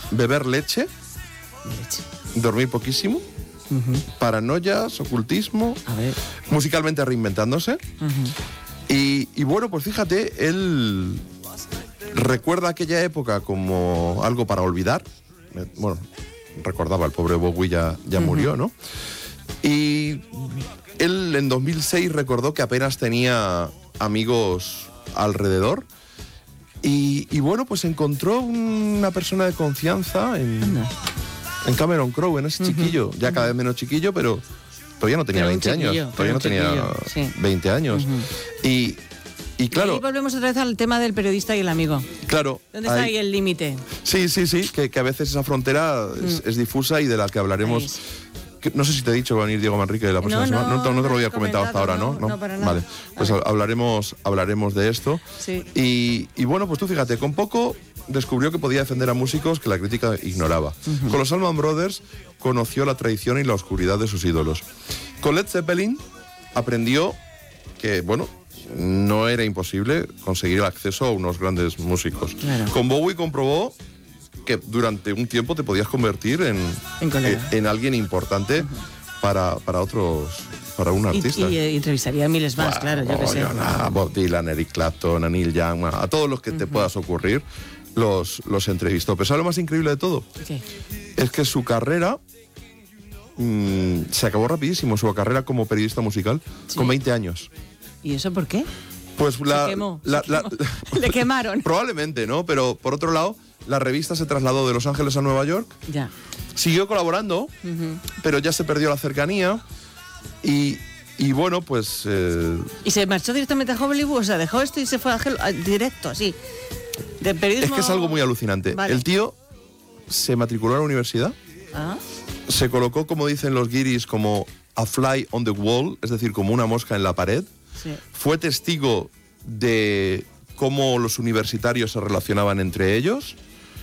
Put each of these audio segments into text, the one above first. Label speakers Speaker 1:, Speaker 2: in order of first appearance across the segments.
Speaker 1: beber leche, dormir poquísimo, paranoias, ocultismo, musicalmente reinventándose. Y bueno, pues fíjate, él recuerda aquella época como algo para olvidar. Bueno, recordaba, el pobre Bowie ya murió, ¿no? Y él en 2006 recordó que apenas tenía amigos alrededor. Y bueno, pues encontró una persona de confianza en Cameron Crowe, en ese chiquillo, ya cada vez menos chiquillo, pero todavía no tenía 20 años. Todavía no tenía 20 años. Y claro...
Speaker 2: Y ahí volvemos otra vez al tema del periodista y el amigo.
Speaker 1: Claro.
Speaker 2: ¿Dónde está ahí el límite?
Speaker 1: Sí, que a veces esa frontera es difusa y de la que hablaremos... No sé si te he dicho que va a venir Diego Manrique la próxima semana. No te lo había comentado hasta ahora, ¿no?
Speaker 2: No, para nada.
Speaker 1: Vale, pues hablaremos de esto.
Speaker 2: Sí.
Speaker 1: Y bueno, pues tú fíjate, con poco descubrió que podía defender a músicos que la crítica ignoraba. Con los Allman Brothers conoció la traición y la oscuridad de sus ídolos. Con Led Zeppelin aprendió que, bueno, no era imposible conseguir el acceso a unos grandes músicos.
Speaker 2: Claro.
Speaker 1: Con Bowie comprobó que durante un tiempo te podías convertir en alguien importante para un artista.
Speaker 2: Y entrevistaría a miles más, claro, yo que sé.
Speaker 1: Bob Dylan, Eric Clapton, a Neil Young, a todos los que te puedas ocurrir, los entrevistó. Pero ¿sabes lo más increíble de todo?
Speaker 2: ¿Qué?
Speaker 1: Es que su carrera se acabó rapidísimo, su carrera como periodista musical, con 20 años.
Speaker 2: ¿Y eso por qué?
Speaker 1: Pues
Speaker 2: se quemó. Le quemaron.
Speaker 1: Probablemente, ¿no? Pero por otro lado, la revista se trasladó de Los Ángeles a Nueva York.
Speaker 2: Ya.
Speaker 1: Siguió colaborando, pero ya se perdió la cercanía. Y bueno, pues...
Speaker 2: ¿Y se marchó directamente a Hollywood? O sea, dejó esto y se fue directo, así. De periodismo...
Speaker 1: Es que es algo muy alucinante.
Speaker 2: Vale.
Speaker 1: El tío se matriculó a la universidad. Se colocó, como dicen los guiris, como a fly on the wall, es decir, como una mosca en la pared.
Speaker 2: Sí.
Speaker 1: Fue testigo de cómo los universitarios se relacionaban entre ellos.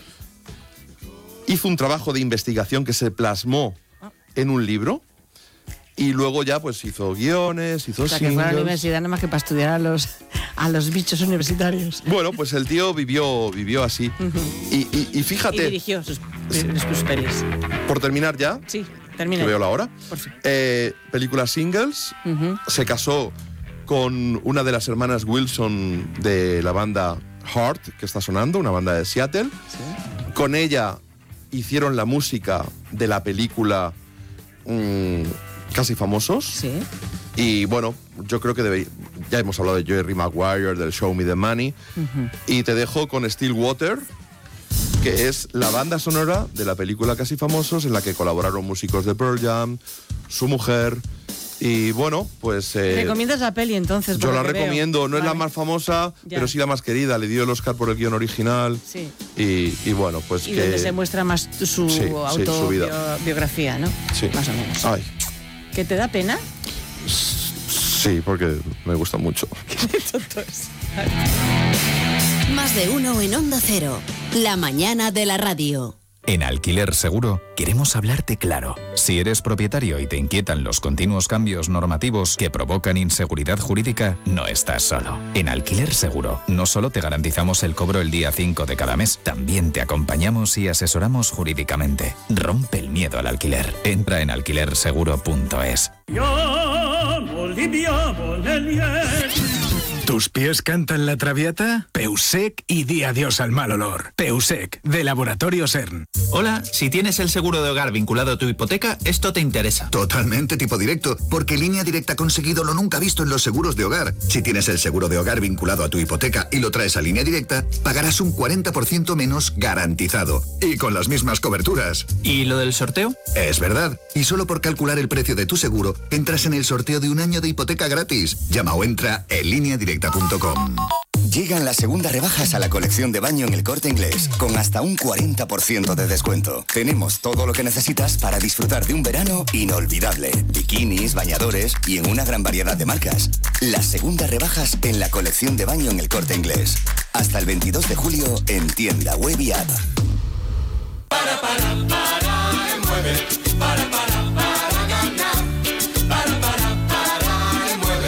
Speaker 1: Hizo un trabajo de investigación que se plasmó en un libro. Y luego ya pues hizo guiones, hizo
Speaker 2: singles. Que fue a la universidad nada más que para estudiar a los bichos universitarios.
Speaker 1: Bueno, pues el tío vivió así. Y fíjate...
Speaker 2: Y dirigió sus pelis.
Speaker 1: Por terminar ya.
Speaker 2: Sí, termina.
Speaker 1: Que veo la hora.
Speaker 2: Por fin.
Speaker 1: Película singles. Se casó con una de las hermanas Wilson de la banda Heart, que está sonando, una banda de Seattle.
Speaker 2: Sí.
Speaker 1: Con ella hicieron la música de la película Casi Famosos.
Speaker 2: Sí.
Speaker 1: Y bueno, yo creo que ya hemos hablado de Jerry Maguire, del Show Me the Money. Y te dejo con Stillwater, que es la banda sonora de la película Casi Famosos, en la que colaboraron músicos de Pearl Jam, su mujer. Y bueno, pues...
Speaker 2: ¿Recomiendas la peli entonces?
Speaker 1: Yo la recomiendo, no
Speaker 2: vale.
Speaker 1: Es la más famosa, pero sí la más querida. Le dio el Oscar por el guión original.
Speaker 2: Sí.
Speaker 1: Y bueno, pues
Speaker 2: y donde se muestra más su autobiografía, ¿no?
Speaker 1: Sí.
Speaker 2: Más o menos.
Speaker 1: Ay.
Speaker 2: ¿Que te da pena?
Speaker 1: Sí, porque me gusta mucho.
Speaker 2: Qué tonto es.
Speaker 3: Más de uno en Onda Cero. La mañana de la radio.
Speaker 4: En Alquiler Seguro queremos hablarte claro. Si eres propietario y te inquietan los continuos cambios normativos que provocan inseguridad jurídica, no estás solo. En Alquiler Seguro no solo te garantizamos el cobro el día 5 de cada mes, también te acompañamos y asesoramos jurídicamente. Rompe el miedo al alquiler. Entra en alquilerseguro.es.
Speaker 5: ¿Tus pies cantan la Traviata? Peusec y di adiós al mal olor. Peusec, de Laboratorio CERN.
Speaker 6: Hola, si tienes el seguro de hogar vinculado a tu hipoteca, esto te interesa.
Speaker 7: Totalmente tipo directo, porque Línea Directa ha conseguido lo nunca visto en los seguros de hogar. Si tienes el seguro de hogar vinculado a tu hipoteca y lo traes a Línea Directa, pagarás un 40% menos garantizado. Y con las mismas coberturas.
Speaker 6: ¿Y lo del sorteo?
Speaker 7: Es verdad. Y solo por calcular el precio de tu seguro, entras en el sorteo de un año de hipoteca gratis. Llama o entra en lineadirecta.com.
Speaker 8: Llegan las segundas rebajas a la colección de baño en El Corte Inglés, con hasta un 40% de descuento. Tenemos todo lo que necesitas para disfrutar de un verano inolvidable. Bikinis, bañadores y en una gran variedad de marcas. Las segundas rebajas en la colección de baño en El Corte Inglés. Hasta el 22 de julio en tienda web y app.
Speaker 9: Mueve,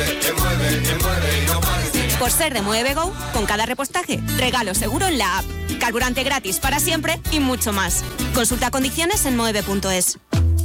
Speaker 3: Por ser de Mueve Go, con cada repostaje, regalo seguro en la app.
Speaker 9: carburante gratis para siempre y mucho más. Consulta condiciones en moeve.es.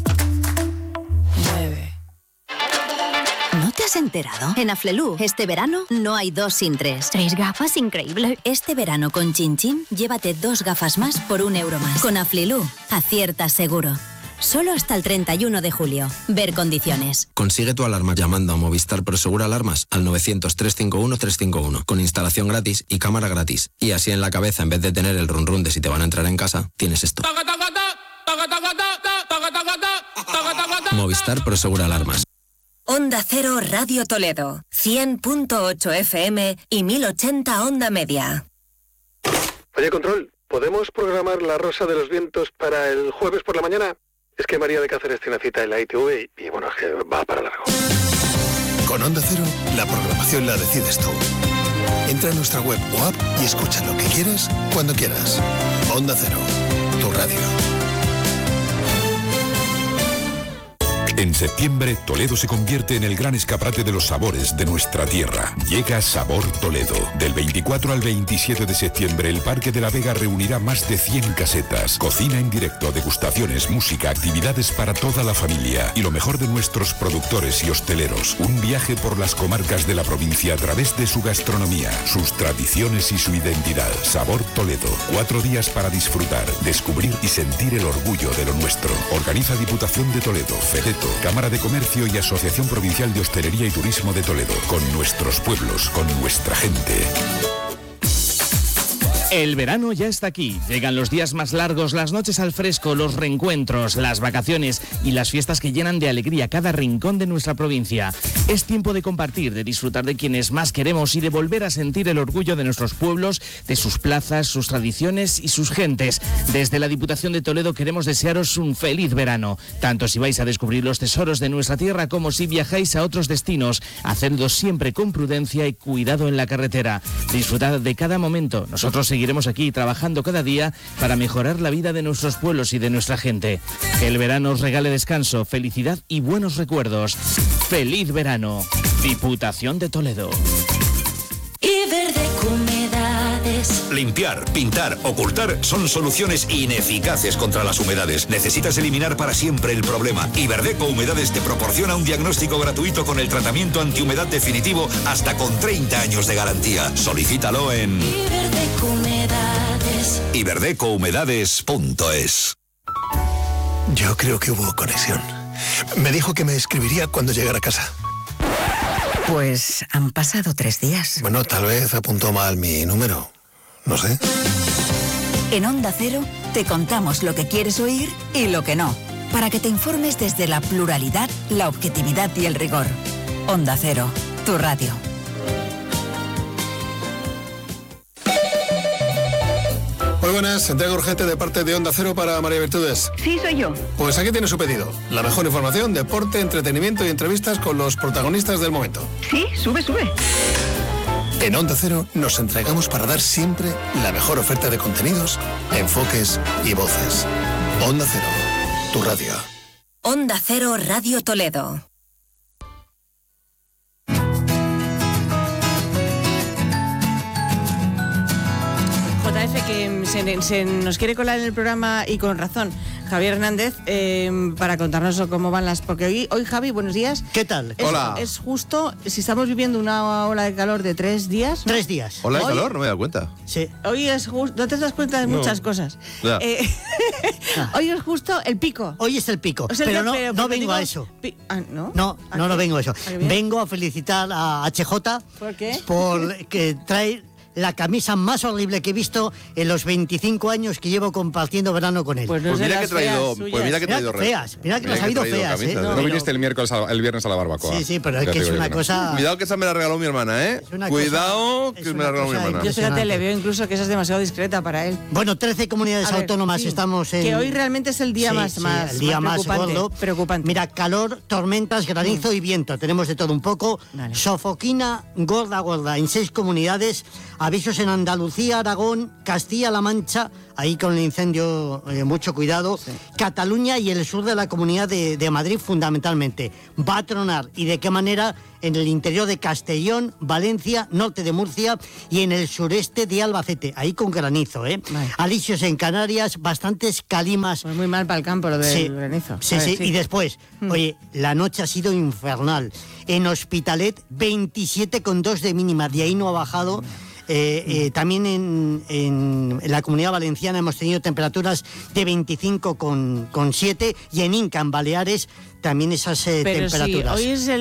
Speaker 3: ¿No te has enterado? En Aflelu, este verano no hay 2 sin 3.
Speaker 10: 3 gafas, increíble.
Speaker 3: Este verano con Chin Chin, llévate 2 gafas más por €1 más. Con Aflelu, acierta seguro. Solo hasta el 31 de julio. Ver condiciones.
Speaker 11: Consigue tu alarma llamando a Movistar Prosegur Alarmas al 900-351-351 con instalación gratis y cámara gratis. Y así en la cabeza, en vez de tener el run run de si te van a entrar en casa, tienes esto. Movistar Prosegur Alarmas.
Speaker 12: Onda Cero Radio Toledo, 100.8 FM y 1080 Onda Media.
Speaker 13: Oye, Control, ¿podemos programar La Rosa de los Vientos para el jueves por la mañana? Es que María de Cáceres tiene cita en la ITV y bueno, es que va para largo.
Speaker 14: Con Onda Cero, la programación la decides tú. Entra en nuestra web o app y escucha lo que quieras, cuando quieras. Onda Cero, tu radio.
Speaker 15: En septiembre, Toledo se convierte en el gran escaparate de los sabores de nuestra tierra. Llega Sabor Toledo. Del 24 al 27 de septiembre, el Parque de la Vega reunirá más de 100 casetas. Cocina en directo, degustaciones, música, actividades para toda la familia. Y lo mejor de nuestros productores y hosteleros. Un viaje por las comarcas de la provincia a través de su gastronomía, sus tradiciones y su identidad. Sabor Toledo. 4 días para disfrutar, descubrir y sentir el orgullo de lo nuestro. Organiza Diputación de Toledo, FEDETO, Cámara de Comercio y Asociación Provincial de Hostelería y Turismo de Toledo. Con nuestros pueblos, con nuestra gente.
Speaker 16: El verano ya está aquí. Llegan los días más largos, las noches al fresco, los reencuentros, las vacaciones y las fiestas que llenan de alegría cada rincón de nuestra provincia. Es tiempo de compartir, de disfrutar de quienes más queremos y de volver a sentir el orgullo de nuestros pueblos, de sus plazas, sus tradiciones y sus gentes. Desde la Diputación de Toledo queremos desearos un feliz verano, tanto si vais a descubrir los tesoros de nuestra tierra como si viajáis a otros destinos. Hacedlo siempre con prudencia y cuidado en la carretera. Disfrutad de cada momento. Nosotros seguiremos aquí trabajando cada día para mejorar la vida de nuestros pueblos y de nuestra gente. Que el verano os regale descanso, felicidad y buenos recuerdos. ¡Feliz verano! Diputación de Toledo.
Speaker 17: Iberdeco Humedades.
Speaker 18: Limpiar, pintar, ocultar son soluciones ineficaces contra las humedades. Necesitas eliminar para siempre el problema. Iberdeco Humedades te proporciona un diagnóstico gratuito con el tratamiento antihumedad definitivo hasta con 30 años de garantía. Solicítalo en
Speaker 17: Iberdeco Humedades.
Speaker 18: iberdecohumedades.es.
Speaker 14: Yo creo que hubo conexión. Me dijo que me escribiría cuando llegara a casa.
Speaker 19: Pues han pasado 3 días.
Speaker 14: Bueno, tal vez apuntó mal mi número. No sé.
Speaker 19: En Onda Cero te contamos lo que quieres oír y lo que no, para que te informes desde la pluralidad, la objetividad y el rigor. Onda Cero, tu radio.
Speaker 14: Muy buenas, entrega urgente de parte de Onda Cero para María Virtudes.
Speaker 20: Sí, soy yo.
Speaker 14: Pues aquí tiene su pedido. La mejor información, deporte, entretenimiento y entrevistas con los protagonistas del momento.
Speaker 20: Sí, sube.
Speaker 14: En Onda Cero nos entregamos para dar siempre la mejor oferta de contenidos, enfoques y voces. Onda Cero, tu radio.
Speaker 12: Onda Cero Radio Toledo.
Speaker 2: JF, que se nos quiere colar en el programa y con razón, Javier Hernández, para contarnos cómo van las... Porque hoy Javi, buenos días.
Speaker 21: ¿Qué tal?
Speaker 1: Hola.
Speaker 2: Es justo, si estamos viviendo una ola de calor de 3 días...
Speaker 21: 3 días.
Speaker 1: ¿Ola de calor? No me he dado cuenta.
Speaker 21: Sí.
Speaker 2: Hoy es justo... No te das cuenta de muchas cosas.
Speaker 1: Ya.
Speaker 2: Hoy es justo el pico.
Speaker 21: Hoy es el pico,
Speaker 2: O sea,
Speaker 21: pero
Speaker 2: pero
Speaker 21: no vengo
Speaker 2: digo,
Speaker 21: a eso.
Speaker 2: ¿No?
Speaker 21: No vengo a eso.
Speaker 2: qué bien?
Speaker 21: Vengo a felicitar a HJ.
Speaker 2: ¿Por qué?
Speaker 21: Porque trae la camisa más horrible que he visto en los 25 años que llevo compartiendo verano con él.
Speaker 2: Pues
Speaker 1: mira que he traído, mira que he traído
Speaker 21: feas, mira que nos ha ido feas, ¿eh?
Speaker 22: No viniste el viernes a la barbacoa.
Speaker 21: Sí, pero es que es una cosa...
Speaker 1: Cuidado que esa me la regaló mi hermana, ¿eh? Cuidado que me la regaló mi hermana.
Speaker 2: Yo fíjate, le veo incluso que esa es demasiado discreta para él.
Speaker 21: Bueno, 13 comunidades autónomas
Speaker 2: sí,
Speaker 21: estamos en...
Speaker 2: Que hoy realmente es el día
Speaker 21: el día más gordo.
Speaker 2: Preocupante.
Speaker 21: Mira, calor, tormentas, granizo y viento. Tenemos de todo un poco.
Speaker 2: Dale.
Speaker 21: Sofoquina gorda en 6 comunidades. avisos en Andalucía, Aragón, Castilla-La Mancha, ahí con el incendio, mucho cuidado, Cataluña y el sur de la Comunidad de Madrid fundamentalmente. Va a tronar, y de qué manera, en el interior de Castellón, Valencia, norte de Murcia y en el sureste de Albacete, ahí con granizo, Alisios en Canarias, bastantes calimas.
Speaker 2: Pues muy mal para el campo lo del granizo.
Speaker 21: Sí, y después, oye, la noche ha sido infernal. En Hospitalet, 27,2 de mínima, de ahí no ha bajado. También en la Comunidad Valenciana hemos tenido temperaturas de 25,7 y en Inca, en Baleares, también esas temperaturas.
Speaker 2: Sí, hoy es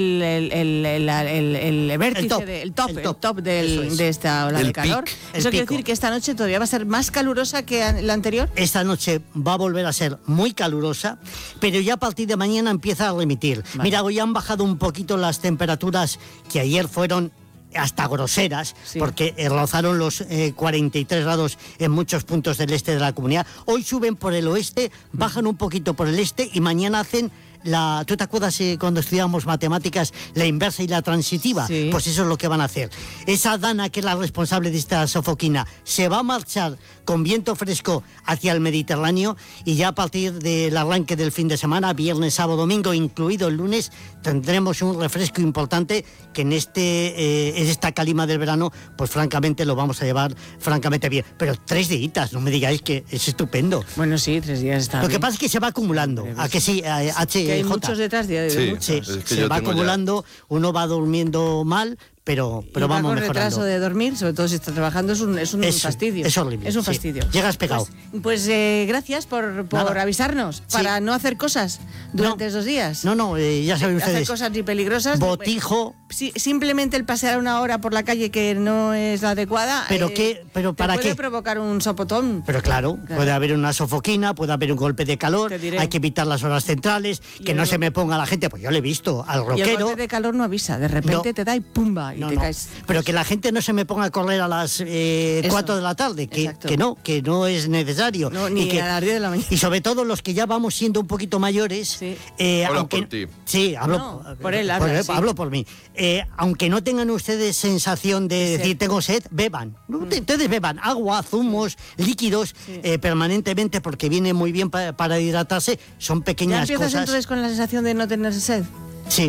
Speaker 2: el vértice, el top de esta ola de calor. ¿Eso quiere decir que esta noche todavía va a ser más calurosa que la anterior?
Speaker 21: Esta noche va a volver a ser muy calurosa, pero ya a partir de mañana empieza a remitir. Vale. Mira, hoy han bajado un poquito las temperaturas que ayer fueron hasta groseras, porque rozaron los 43 grados en muchos puntos del este de la comunidad. Hoy suben por el oeste, bajan un poquito por el este y mañana hacen ¿tú te acuerdas cuando estudiábamos matemáticas, la inversa y la transitiva? Sí. Pues eso es lo que van a hacer. Esa Dana, que es la responsable de esta sofoquina, se va a marchar con viento fresco hacia el Mediterráneo, y ya a partir del arranque del fin de semana, viernes, sábado, domingo, incluido el lunes, tendremos un refresco importante que en esta calima del verano, pues francamente lo vamos a llevar francamente bien. Pero 3 días, no me digáis que es estupendo.
Speaker 2: Bueno, sí, 3 días está bien.
Speaker 21: Lo que pasa es que se va acumulando. ¿A que sí,
Speaker 2: hay muchos detrás de muchos.
Speaker 21: Se va acumulando, uno va durmiendo mal, pero vamos mejorando.
Speaker 2: Retraso de dormir, sobre todo si está trabajando, es un fastidio.
Speaker 21: Es horrible.
Speaker 2: Es un fastidio.
Speaker 21: Llegas pegado.
Speaker 2: Pues gracias por avisarnos, para no hacer cosas durante esos días.
Speaker 21: No, ya saben ustedes.
Speaker 2: Hacer cosas ni peligrosas.
Speaker 21: Botijo.
Speaker 2: Simplemente el pasear una hora por la calle que no es la adecuada.
Speaker 21: ¿Pero para qué?
Speaker 2: Puede provocar un sopotón.
Speaker 21: Pero claro, puede haber una sofoquina, puede haber un golpe de calor, hay que evitar las horas centrales, que no se me ponga la gente, pues yo le he visto al rockero.
Speaker 2: Y el golpe de calor no avisa, de repente te da y pumba.
Speaker 21: Caes. Pero que la gente no se me ponga a correr a las 4 de la tarde, que no es necesario.
Speaker 2: No, ni a las 10 de la mañana.
Speaker 21: Y sobre todo los que ya vamos siendo un poquito mayores.
Speaker 1: Hablo por ti.
Speaker 21: Sí, hablo
Speaker 2: por él.
Speaker 21: Hablo por mí. Aunque no tengan ustedes sensación de decir tengo sed, beban. Entonces beban agua, zumos, líquidos permanentemente, porque viene muy bien para hidratarse. Son pequeñas cosas.
Speaker 2: ¿Ya empiezas entonces con la sensación de no tener sed?
Speaker 21: Sí.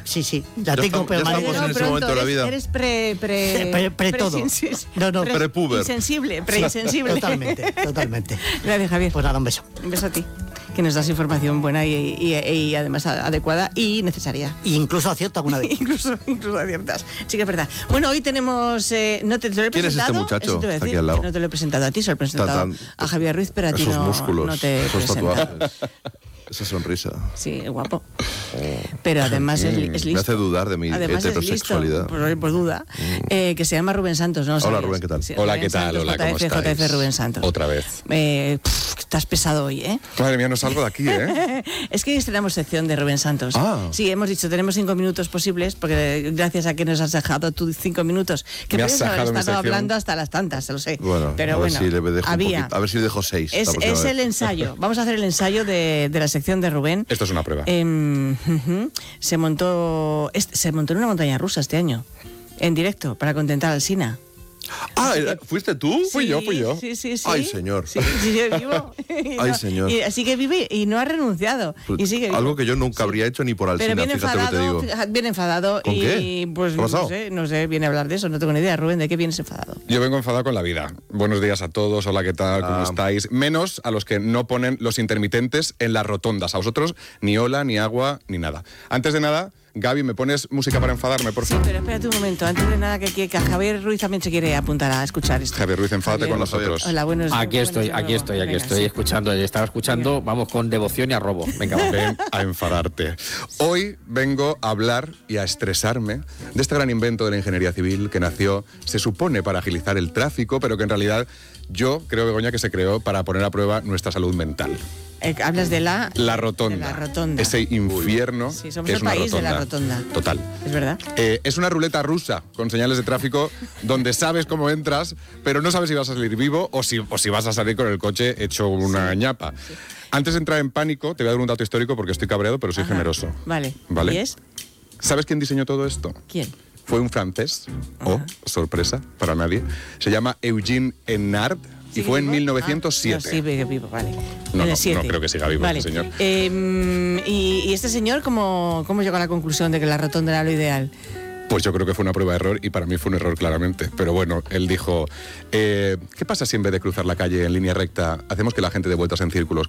Speaker 21: La tengo permanente.
Speaker 1: Ya estamos en ese momento de la vida.
Speaker 2: Eres
Speaker 21: todo.
Speaker 1: Prepuber.
Speaker 2: Insensible.
Speaker 21: Totalmente.
Speaker 2: Gracias, Javier.
Speaker 21: Pues nada, un beso.
Speaker 2: Un beso a ti, que nos das información buena y además adecuada y necesaria.
Speaker 21: E incluso acierta alguna vez.
Speaker 2: incluso aciertas. Sí que es verdad. Bueno, hoy tenemos... no te lo he presentado.
Speaker 1: ¿Quién es este muchacho? Está aquí al lado.
Speaker 2: No te lo he presentado a ti, se lo he presentado a Javier Ruiz, pero a ti no te he presentado.
Speaker 1: Tatuajes. Esa sonrisa.
Speaker 2: Sí, es guapo. Pero además es listo.
Speaker 1: Me hace dudar de mi heterosexualidad.
Speaker 2: Por duda. Que se llama Rubén Santos, ¿no?
Speaker 1: Hola, Rubén, ¿qué tal?
Speaker 2: Sí,
Speaker 22: hola, ¿qué tal? Hola, ¿cómo estáis?
Speaker 2: JF Rubén Santos.
Speaker 22: Otra vez.
Speaker 2: Estás pesado hoy, ¿eh?
Speaker 22: Madre mía, no salgo de aquí, ¿eh?
Speaker 2: Es que estrenamos sección de Rubén Santos. Sí, hemos dicho, tenemos 5 minutos posibles, porque gracias a que nos has dejado tú 5 minutos, que podrías haber estado hablando hasta las tantas, lo sé.
Speaker 1: Bueno,
Speaker 2: pero
Speaker 1: a ver si le dejo a ver si le dejo 6.
Speaker 2: Es el ensayo. Vamos a hacer el ensayo de la sección de Rubén.
Speaker 22: Esto es una prueba.
Speaker 2: Se montó en una montaña rusa este año, en directo, para contentar al Sina.
Speaker 1: ¿Fuiste tú?
Speaker 2: Sí,
Speaker 22: fui yo.
Speaker 2: Sí.
Speaker 1: Ay, señor.
Speaker 2: Sí, vivo.
Speaker 1: Ay, señor.
Speaker 2: Y así que vive y no ha renunciado. Y sigue vivo.
Speaker 1: Algo que yo nunca habría hecho ni por Alsina,
Speaker 2: pero
Speaker 1: fíjate lo que te digo.
Speaker 2: Bien enfadado.
Speaker 1: ¿Con
Speaker 2: y
Speaker 1: qué?
Speaker 2: Pues no sé, viene a hablar de eso, no tengo ni idea. Rubén, ¿de qué vienes enfadado?
Speaker 22: Yo vengo enfadado con la vida. Buenos días a todos, hola, ¿qué tal? ¿Cómo estáis? Menos a los que no ponen los intermitentes en las rotondas. A vosotros ni hola, ni agua, ni nada. Antes de nada, Gaby, ¿me pones música para enfadarme, por favor?
Speaker 2: Sí, pero espérate un momento. Antes de nada, que Javier Ruiz también se quiere apuntar a escuchar esto.
Speaker 22: Javier Ruiz, enfádate con nosotros.
Speaker 2: Hola,
Speaker 10: Aquí estoy escuchando. Estaba escuchando, vamos con devoción y arrobo. Venga,
Speaker 22: ven a enfadarte. Hoy vengo a hablar y a estresarme de este gran invento de la ingeniería civil que nació, se supone, para agilizar el tráfico, pero que en realidad yo creo, Begoña, que se creó para poner a prueba nuestra salud mental.
Speaker 2: Hablas de la
Speaker 22: rotonda.
Speaker 2: De la rotonda.
Speaker 22: Ese infierno.
Speaker 2: Sí, somos
Speaker 22: que es
Speaker 2: el
Speaker 22: una
Speaker 2: país
Speaker 22: rotonda.
Speaker 2: de la rotonda.
Speaker 22: Total.
Speaker 2: Es verdad.
Speaker 22: Es una ruleta rusa con señales de tráfico donde sabes cómo entras, pero no sabes si vas a salir vivo o si vas a salir con el coche hecho una ñapa. Sí. Antes de entrar en pánico, te voy a dar un dato histórico porque estoy cabreado, pero soy generoso.
Speaker 2: Vale.
Speaker 22: ¿Vale?
Speaker 2: ¿Y es?
Speaker 22: ¿Sabes quién diseñó todo esto?
Speaker 2: ¿Quién?
Speaker 22: fue un francés, sorpresa para nadie, se llama Eugene Enard, y fue en 1907.
Speaker 2: Sí, vivo, vale.
Speaker 22: No creo que siga vivo este señor.
Speaker 2: ¿Y este señor cómo llegó a la conclusión de que la rotonda era lo ideal?
Speaker 22: Pues yo creo que fue una prueba de error y para mí fue un error claramente. Pero bueno, él dijo, ¿qué pasa si en vez de cruzar la calle en línea recta hacemos que la gente dé vueltas en círculos